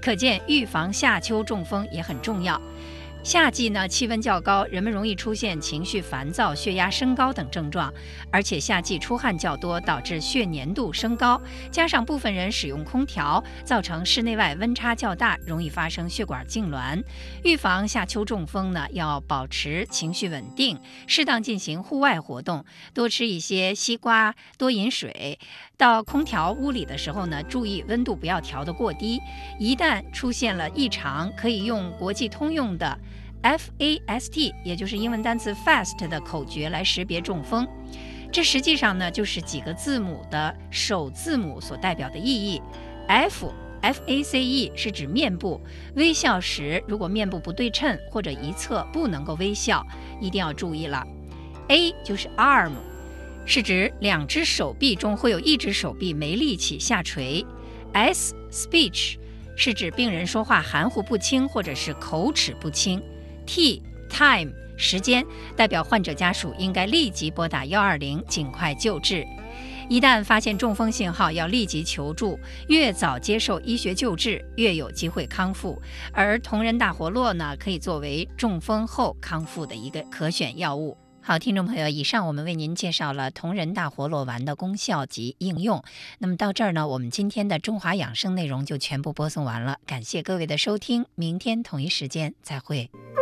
可见预防夏秋中风也很重要。夏季呢，气温较高，人们容易出现情绪烦躁、血压升高等症状，而且夏季出汗较多，导致血粘度升高，加上部分人使用空调，造成室内外温差较大，容易发生血管痉挛。预防夏秋中风呢，要保持情绪稳定，适当进行户外活动，多吃一些西瓜，多饮水。到空调屋里的时候呢，注意温度不要调得过低。一旦出现了异常，可以用国际通用的FAST， 也就是英文单词 FAST 的口诀来识别中风。这实际上呢，就是几个字母的首字母所代表的意义。FACE 是指面部，微笑时如果面部不对称或者一侧不能够微笑，一定要注意了。A 就是 arm， 是指两只手臂中会有一只手臂没力气下垂。Speech 是指病人说话含糊不清或者是口齿不清。Time 时间，代表患者家属应该立即拨打120，尽快救治。一旦发现中风信号，要立即求助，越早接受医学救治，越有机会康复。而同仁大活络呢，可以作为中风后康复的一个可选药物。好，听众朋友，以上我们为您介绍了同仁大活络丸的功效及应用。那么到这儿呢，我们今天的中华养生内容就全部播送完了，感谢各位的收听，明天同一时间再会。